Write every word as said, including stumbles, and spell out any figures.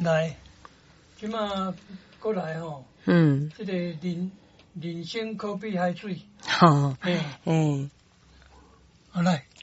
来，即马过来吼， 嗯， 这个人人生可比海水， 好， 嘿， 诶， 好来。